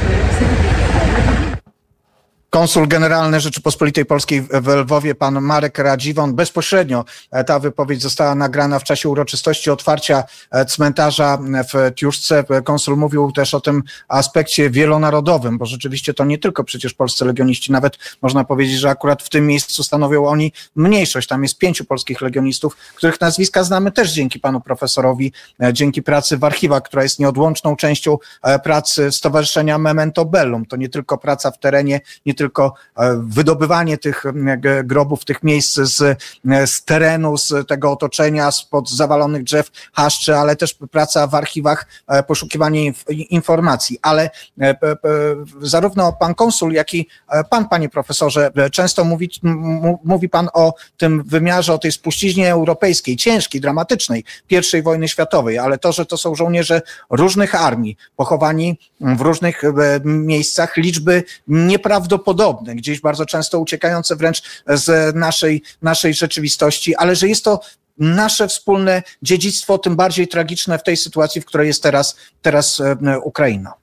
Konsul Generalny Rzeczypospolitej Polskiej w Lwowie, pan Marek Radziwon. Bezpośrednio ta wypowiedź została nagrana w czasie uroczystości otwarcia cmentarza w Tiuszce. Konsul mówił też o tym aspekcie wielonarodowym, bo rzeczywiście to nie tylko przecież polscy legioniści, nawet można powiedzieć, że akurat w tym miejscu stanowią oni mniejszość. Tam jest 5 polskich legionistów, których nazwiska znamy też dzięki panu profesorowi, dzięki pracy w archiwach, która jest nieodłączną częścią pracy Stowarzyszenia Memento Bellum. To nie tylko praca w terenie, nie tylko wydobywanie tych grobów, tych miejsc z terenu, z tego otoczenia, spod zawalonych drzew, chaszczy, ale też praca w archiwach, poszukiwanie informacji. Ale zarówno pan konsul, jak i pan, panie profesorze, często mówi pan o tym wymiarze, o tej spuściźnie europejskiej, ciężkiej, dramatycznej I wojny światowej, ale to, że to są żołnierze różnych armii, pochowani w różnych miejscach, liczby nieprawdopodobne, gdzieś bardzo często uciekające wręcz z naszej rzeczywistości, ale że jest to nasze wspólne dziedzictwo, tym bardziej tragiczne w tej sytuacji, w której jest teraz Ukraina.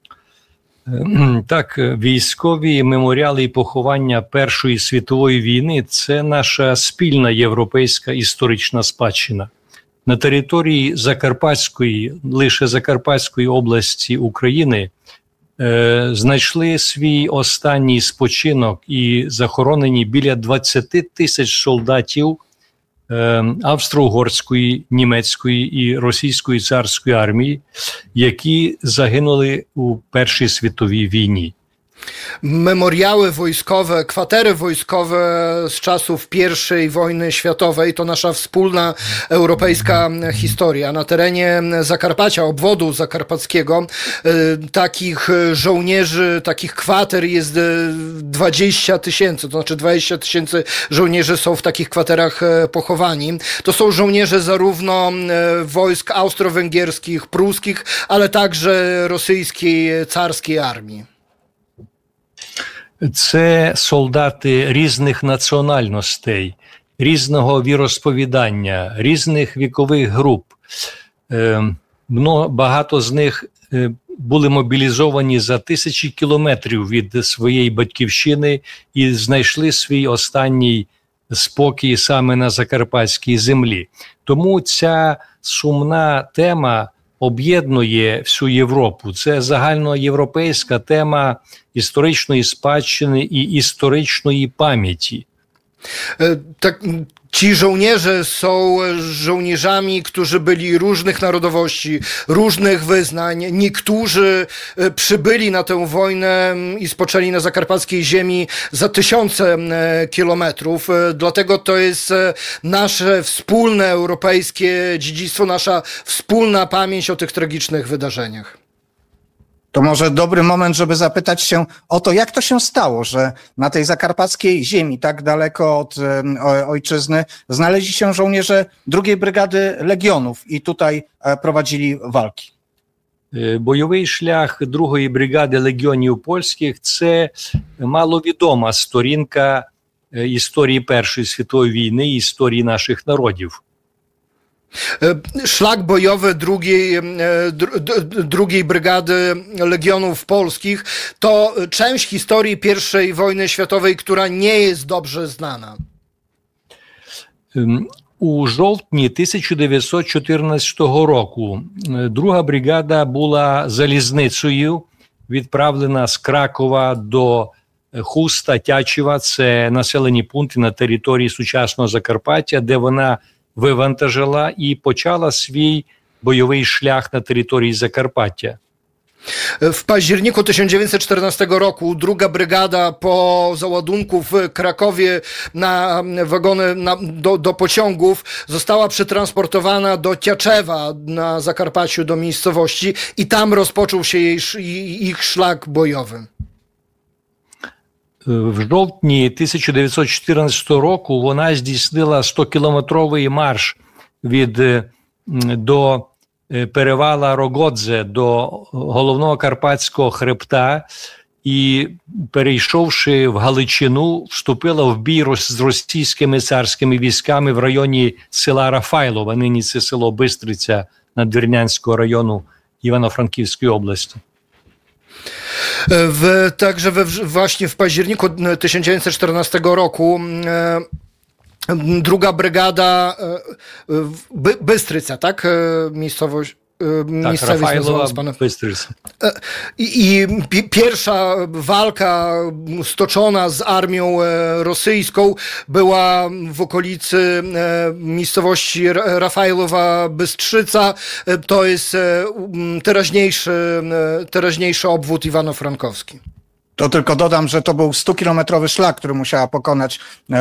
Так, військові меморіали і поховання Першої світової війни – це наша спільна європейська історична спадщина. На території лише Закарпатської області України знайшли свій останній спочинок і захоронені біля 20 тисяч солдатів Австро-Угорської, німецької і російської царської армії, які загинули у Першій світовій війні. Memoriały wojskowe, kwatery wojskowe z czasów I wojny światowej to nasza wspólna europejska historia. Na terenie Zakarpacia, obwodu zakarpackiego, takich żołnierzy, takich kwater jest 20 000, to znaczy 20 000 żołnierzy są w takich kwaterach pochowani. To są żołnierze zarówno wojsk austro-węgierskich, pruskich, ale także rosyjskiej carskiej armii. Це солдати різних національностей, різного віросповідання, різних вікових груп. Багато з них були мобілізовані за тисячі кілометрів від своєї батьківщини і знайшли свій останній спокій саме на закарпатській землі. Тому ця сумна тема об'єднує всю Європу. Це загальноєвропейська тема історичної спадщини і історичної пам'яті. Tak, ci żołnierze są żołnierzami, którzy byli różnych narodowości, różnych wyznań. Niektórzy przybyli na tę wojnę i spoczęli na zakarpackiej ziemi za 1000 kilometrów. Dlatego to jest nasze wspólne europejskie dziedzictwo, nasza wspólna pamięć o tych tragicznych wydarzeniach. To może dobry moment, żeby zapytać się o to, jak to się stało, że na tej zakarpackiej ziemi, tak daleko od ojczyzny, znaleźli się żołnierze 2. Brygady Legionów i tutaj prowadzili walki. Бойовий шлях 2-ї бригади легіонів польських – це маловідома сторінка історії Першої світової війни і історії наших народів. Szlak bojowy drugiej Brygady Legionów Polskich to część historii I wojny światowej, która nie jest dobrze znana. У жовтні 1914 року 2-га бригада була залізницею відправлена з Кракова до Хуста, Тячева, це населені пункти на території сучасного Закарпаття, де вона вивантажила і почала свій бойовий шлях на території Закарпаття. W październiku 1914 roku druga brygada po załadunku w Krakowie na wagony do pociągów została przetransportowana do Ciaczewa na Zakarpaciu, do miejscowości, i tam rozpoczął się ich szlak bojowy. В жовтні 1914 року вона здійснила 100-кілометровий марш до перевала Рогодзе, до головного Карпатського хребта, і, перейшовши в Галичину, вступила в бій з російськими царськими військами в районі села Рафайлова, нині це село Бистриця Надвірнянського району Івано-Франківської області. Także właśnie w październiku 1914 roku druga brygada Bystryca, tak? Miejscowość. Tak, Rafajlowa, Bystryca. I pierwsza walka stoczona z armią rosyjską była w okolicy miejscowości Rafajlowa Bystrzyca. To jest teraźniejszy obwód Iwano-Frankowski. To tylko dodam, że to był 100-kilometrowy szlak, który musiała pokonać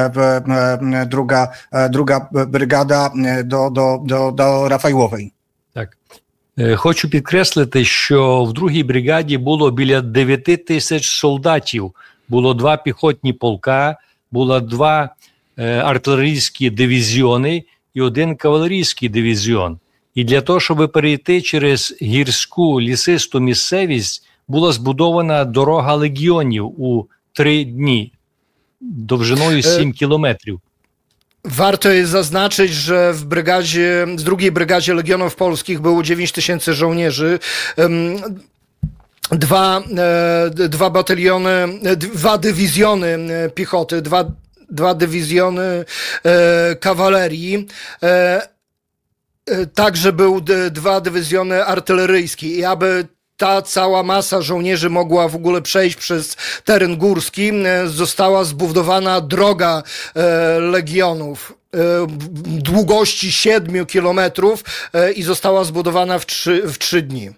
druga brygada do Rafajłowej. Так. Хочу підкреслити, що в другій бригаді було біля 9 тисяч солдатів. Було 2 піхотні полка, було 2 артилерійські дивізіони і 1 кавалерійський дивізіон. І для того, щоб перейти через гірську лісисту місцевість, була збудована дорога легіонів у 3 дні, довжиною 7 кілометрів. Warto jest zaznaczyć, że w drugiej brygadzie Legionów Polskich było 9 tysięcy żołnierzy, 2 dywizjony piechoty, 2 dywizjony kawalerii, także były 2 dywizjony artyleryjskie. I aby ta cała masa żołnierzy mogła w ogóle przejść przez teren górski, została zbudowana droga legionów długości 7 kilometrów i została zbudowana w 3 dni.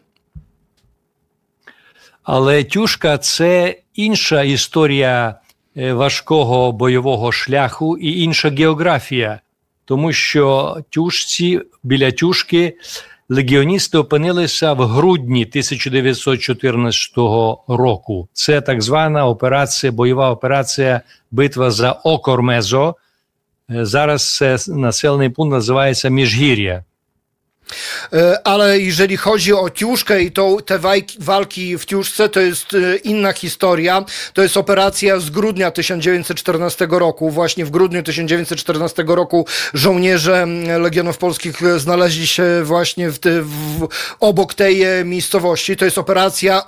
Але Тюшка – це інша історія важкого бойового шляху і інша географія, тому що біля Тюшки легіоністи опинилися в грудні 1914 року. Це так звана операція, бойова операція «Битва за Окормезо». Зараз це населений пункт називається Міжгір'я. Ale jeżeli chodzi o Tiuszkę i te walki w Tiuszce, to jest inna historia. To jest operacja z grudnia 1914 roku. Właśnie w grudniu 1914 roku żołnierze Legionów Polskich znaleźli się właśnie obok tej miejscowości. To jest operacja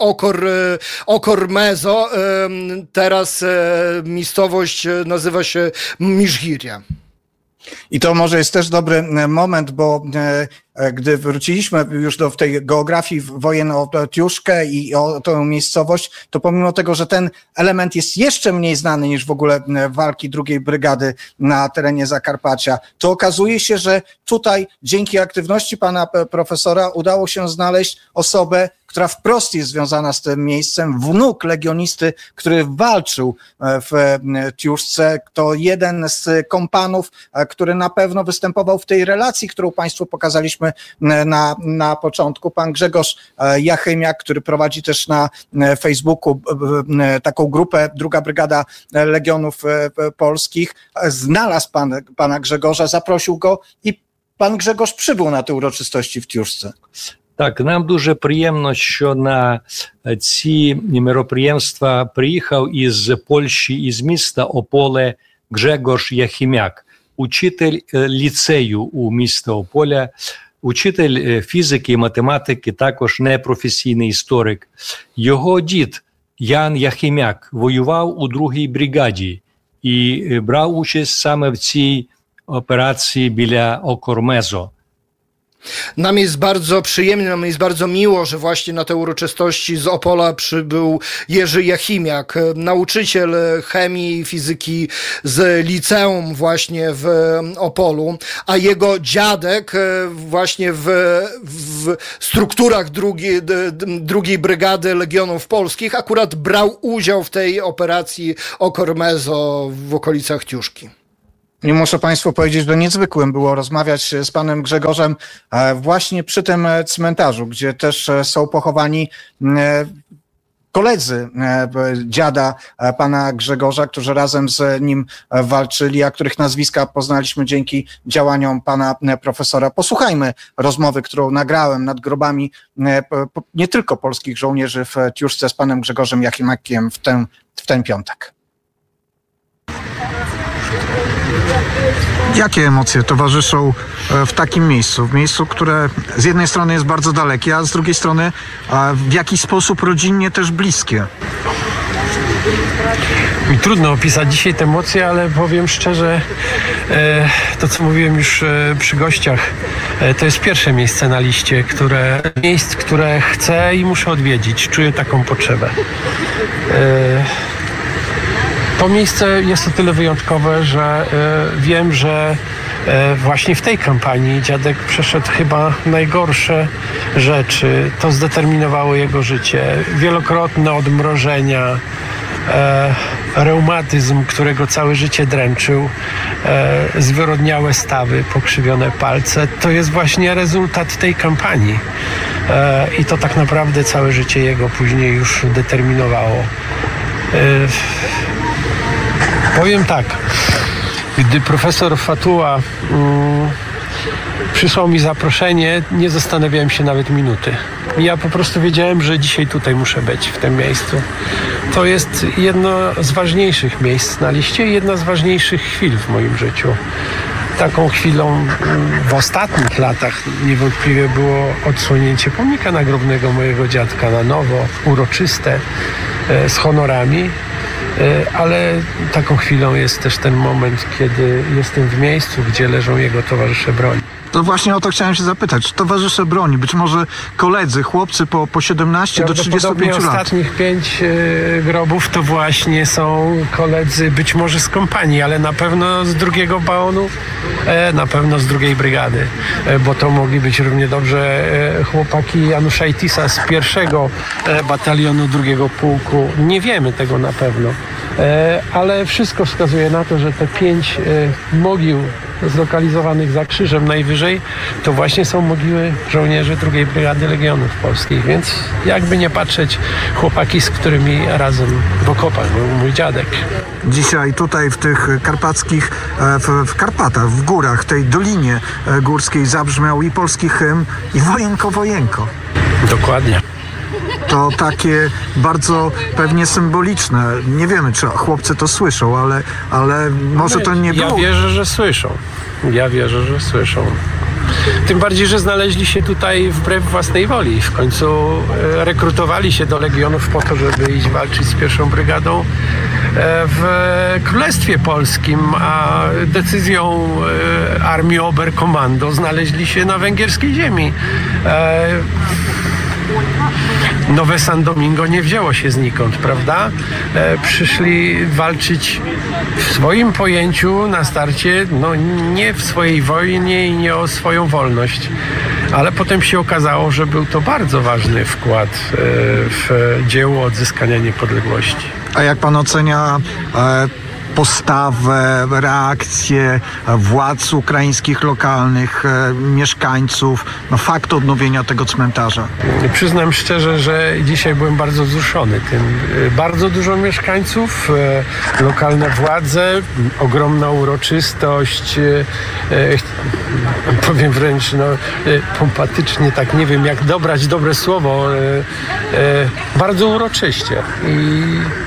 Okor-Mezo. Teraz miejscowość nazywa się Miżgirja. I to może jest też dobry moment, bo gdy wróciliśmy już do tej geografii wojen o Tiuszkę i o tę miejscowość, to pomimo tego, że ten element jest jeszcze mniej znany niż w ogóle walki drugiej brygady na terenie Zakarpacia, to okazuje się, że tutaj dzięki aktywności pana profesora udało się znaleźć osobę, która wprost jest związana z tym miejscem, wnuk legionisty, który walczył w Tiuszce. To jeden z kompanów, który na pewno występował w tej relacji, którą państwu pokazaliśmy na początku. Pan Grzegorz Jachymiak, który prowadzi też na Facebooku taką grupę Druga Brygada Legionów Polskich. Znalazł pana Grzegorza, zaprosił go i pan Grzegorz przybył na te uroczystości w Tiuszce. Так, нам дуже приємно, що на ці мероприємства приїхав із Польщі, із міста Ополе Гжегош Яхімяк, учитель ліцею у міста Ополя, учитель фізики і математики, також непрофесійний історик. Його дід Ян Яхімяк воював у другій бригаді і брав участь саме в цій операції біля Окормезо. Nam jest bardzo przyjemnie, nam jest bardzo miło, że właśnie na te uroczystości z Opola przybył Jerzy Jachimiak, nauczyciel chemii i fizyki z liceum właśnie w Opolu, a jego dziadek właśnie w strukturach drugiej Brygady Legionów Polskich akurat brał udział w tej operacji Ochr Mezo w okolicach Tiuszki. I muszę Państwu powiedzieć, że niezwykłym było rozmawiać z panem Grzegorzem właśnie przy tym cmentarzu, gdzie też są pochowani koledzy dziada pana Grzegorza, którzy razem z nim walczyli, a których nazwiska poznaliśmy dzięki działaniom pana profesora. Posłuchajmy rozmowy, którą nagrałem nad grobami nie tylko polskich żołnierzy w Tiuszce z panem Grzegorzem Jachimiakiem w ten piątek. Jakie emocje towarzyszą w takim miejscu? W miejscu, które z jednej strony jest bardzo dalekie, a z drugiej strony w jakiś sposób rodzinnie też bliskie. Mi trudno opisać dzisiaj te emocje, ale powiem szczerze, to co mówiłem już przy gościach, to jest pierwsze miejsce na liście, które chcę i muszę odwiedzić. Czuję taką potrzebę. To miejsce jest o tyle wyjątkowe, że wiem, że właśnie w tej kampanii dziadek przeszedł chyba najgorsze rzeczy. To zdeterminowało jego życie. Wielokrotne odmrożenia, reumatyzm, którego całe życie dręczył, zwyrodniałe stawy, pokrzywione palce. To jest właśnie rezultat tej kampanii. I to tak naprawdę całe życie jego później już determinowało. Powiem tak, gdy profesor Fatuła przysłał mi zaproszenie, nie zastanawiałem się nawet minuty. Ja po prostu wiedziałem, że dzisiaj tutaj muszę być, w tym miejscu. To jest jedno z ważniejszych miejsc na liście i jedna z ważniejszych chwil w moim życiu. Taką chwilą w ostatnich latach niewątpliwie było odsłonięcie pomnika nagrobnego mojego dziadka na nowo, uroczyste, z honorami. Ale taką chwilą jest też ten moment, kiedy jestem w miejscu, gdzie leżą jego towarzysze broni. To właśnie o to chciałem się zapytać. Towarzysze broni, być może koledzy, chłopcy po 17 do 35 lat. Ostatnich 5 grobów to właśnie są koledzy, być może z kompanii, ale na pewno z drugiego baonu, na pewno z drugiej brygady, bo to mogli być równie dobrze chłopaki Januszajtisa z 1 batalionu 2 pułku. Nie wiemy tego na pewno, ale wszystko wskazuje na to, że te 5 mogił zlokalizowanych za krzyżem najwyżej, to właśnie są mogiły żołnierzy 2 Brygady Legionów Polskich, więc jakby nie patrzeć, chłopaki, z którymi razem w okopach był mój dziadek. Dzisiaj tutaj w tych karpackich, w Karpatach, w górach, tej dolinie górskiej zabrzmiał i polski hymn, i Wojenko, Wojenko. Dokładnie. To takie bardzo pewnie symboliczne. Nie wiemy, czy chłopcy to słyszą, ale może to nie było. Ja wierzę, że słyszą. Tym bardziej, że znaleźli się tutaj wbrew własnej woli. W końcu rekrutowali się do Legionów po to, żeby iść walczyć z 1. Brygadą w Królestwie Polskim, a decyzją Armii Oberkommando znaleźli się na węgierskiej ziemi. Nowe San Domingo nie wzięło się znikąd, prawda? Przyszli walczyć w swoim pojęciu na starcie, no nie w swojej wojnie i nie o swoją wolność, ale potem się okazało, że był to bardzo ważny wkład w dzieło odzyskania niepodległości. A jak pan ocenia postawę, reakcję władz ukraińskich, lokalnych, mieszkańców, fakt odnowienia tego cmentarza? Przyznam szczerze, że dzisiaj byłem bardzo wzruszony tym. Bardzo dużo mieszkańców, lokalne władze, ogromna uroczystość, powiem wręcz pompatycznie, tak nie wiem jak dobrać dobre słowo, bardzo uroczyście i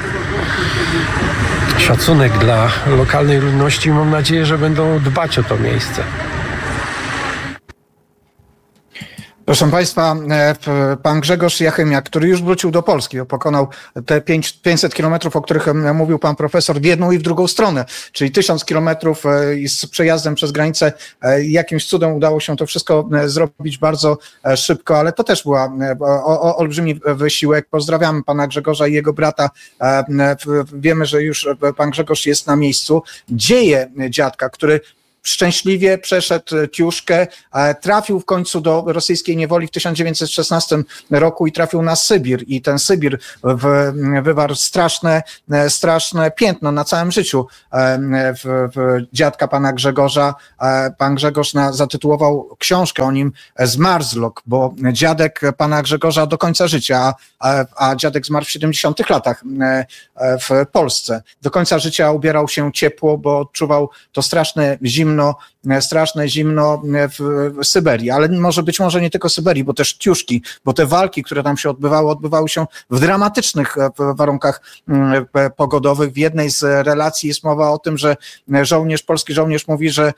szacunek dla lokalnej ludności. Mam nadzieję, że będą dbać o to miejsce. Proszę Państwa, pan Grzegorz Jachymia, który już wrócił do Polski, pokonał te 500 kilometrów, o których mówił pan profesor, w jedną i w drugą stronę, czyli 1000 kilometrów z przejazdem przez granicę. Jakimś cudem udało się to wszystko zrobić bardzo szybko, ale to też była olbrzymi wysiłek. Pozdrawiamy pana Grzegorza i jego brata. Wiemy, że już pan Grzegorz jest na miejscu. Dzieje dziadka, który szczęśliwie przeszedł Tiuszkę, trafił w końcu do rosyjskiej niewoli w 1916 roku i trafił na Sybir. I ten Sybir wywarł straszne piętno na całym życiu dziadka pana Grzegorza. Pan Grzegorz zatytułował książkę o nim Zmarzlok, bo dziadek pana Grzegorza do końca życia, a dziadek zmarł w 70 latach w Polsce. Do końca życia ubierał się ciepło, bo odczuwał to straszne zimno w Syberii, ale być może nie tylko Syberii, bo też Tiuszki, bo te walki, które tam się odbywały się w dramatycznych warunkach pogodowych. W jednej z relacji jest mowa o tym, że polski żołnierz mówi, że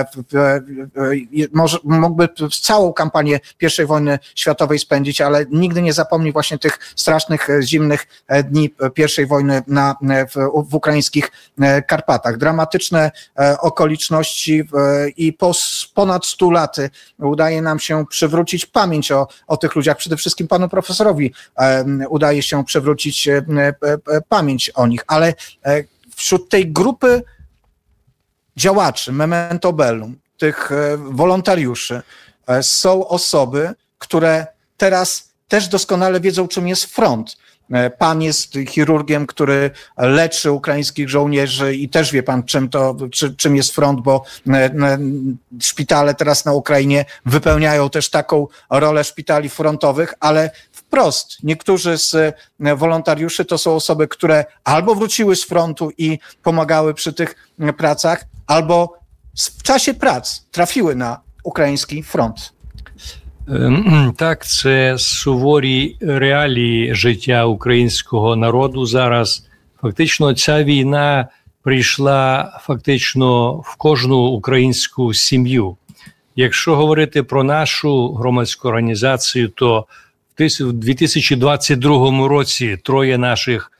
mógłby całą kampanię I wojny światowej spędzić, ale nigdy nie zapomni właśnie tych strasznych, zimnych dni I wojny w ukraińskich Karpatach. Dramatyczne okoliczności i po ponad 100 laty udaje nam się przywrócić pamięć o tych ludziach. Przede wszystkim panu profesorowi udaje się przywrócić pamięć o nich, ale wśród tej grupy działaczy Memento Bellum, tych wolontariuszy, są osoby, które teraz też doskonale wiedzą, czym jest front. Pan jest chirurgiem, który leczy ukraińskich żołnierzy i też wie pan, czym jest front, bo szpitale teraz na Ukrainie wypełniają też taką rolę szpitali frontowych, ale wprost niektórzy z wolontariuszy to są osoby, które albo wróciły z frontu i pomagały przy tych pracach, albo w czasie prac trafiły na ukraiński front. Так, це суворі реалії життя українського народу зараз. Фактично, ця війна прийшла фактично в кожну українську сім'ю. Якщо говорити про нашу громадську організацію, то в 2022 році троє наших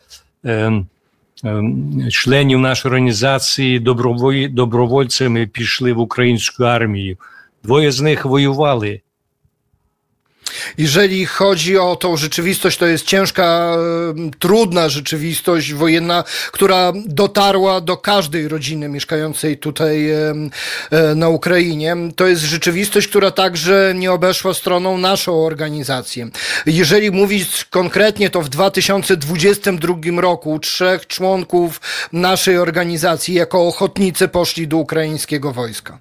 членів нашої організації добровольцями пішли в українську армію. Двоє з них воювали. Jeżeli chodzi o tą rzeczywistość, to jest ciężka, trudna rzeczywistość wojenna, która dotarła do każdej rodziny mieszkającej tutaj na Ukrainie. To jest rzeczywistość, która także nie obeszła stroną naszą organizację. Jeżeli mówić konkretnie, to w 2022 roku 3 członków naszej organizacji jako ochotnicy poszli do ukraińskiego wojska.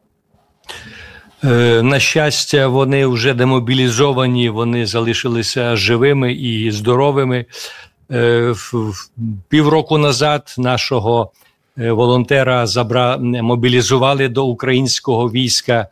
На щастя, вони вже демобілізовані, вони залишилися живими і здоровими. Півроку назад нашого волонтера мобілізували до українського війська.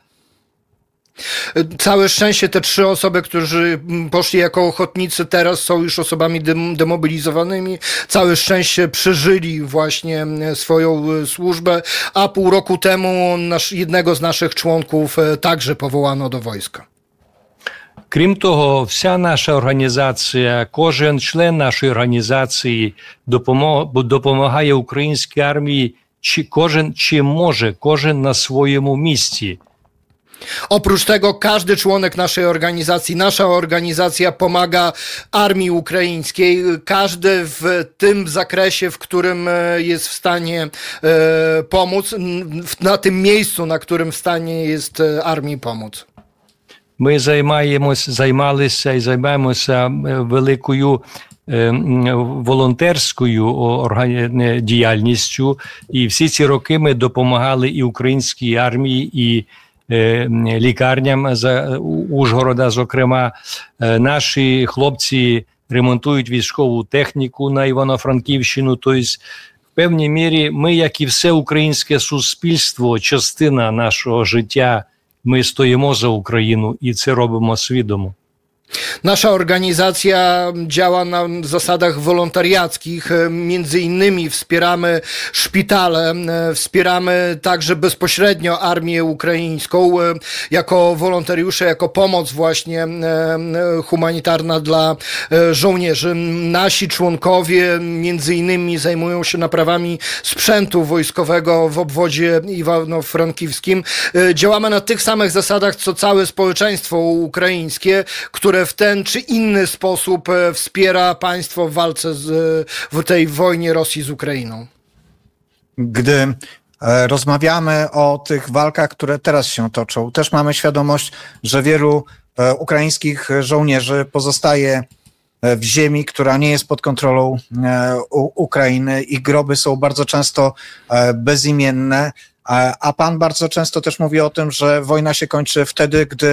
Całe szczęście te 3 osoby, którzy poszli jako ochotnicy, teraz są już osobami demobilizowanymi. Całe szczęście przeżyli właśnie swoją służbę, a pół roku temu jednego z naszych członków także powołano do wojska. Крім того, вся наша організація, кожен член нашої організації допомагає українській армії, кожен чим може, кожен на своєму місці. Oprócz tego każdy członek naszej organizacji, nasza organizacja pomaga armii ukraińskiej, każdy w tym zakresie, w którym jest w stanie pomóc, na tym miejscu, na którym w stanie jest armii pomóc. Ми займалися і займаємося великою волонтерською діяльністю, і всі ці роки ми допомагали і українській армії, і лікарням Ужгорода, зокрема. Наші хлопці ремонтують військову техніку на Івано-Франківщину. Тобто, в певній мірі, ми, як і все українське суспільство, частина нашого життя, ми стоїмо за Україну і це робимо свідомо. Nasza organizacja działa na zasadach wolontariackich. Między innymi wspieramy szpitale, wspieramy także bezpośrednio armię ukraińską jako wolontariusze, jako pomoc właśnie humanitarna dla żołnierzy. Nasi członkowie między innymi zajmują się naprawami sprzętu wojskowego w obwodzie iwano-frankiwskim. Działamy na tych samych zasadach, co całe społeczeństwo ukraińskie, które w ten czy inny sposób wspiera państwo w walce w tej wojnie Rosji z Ukrainą. Gdy rozmawiamy o tych walkach, które teraz się toczą, też mamy świadomość, że wielu ukraińskich żołnierzy pozostaje w ziemi, która nie jest pod kontrolą Ukrainy. Ich groby są bardzo często bezimienne, a pan bardzo często też mówi o tym, że wojna się kończy wtedy, gdy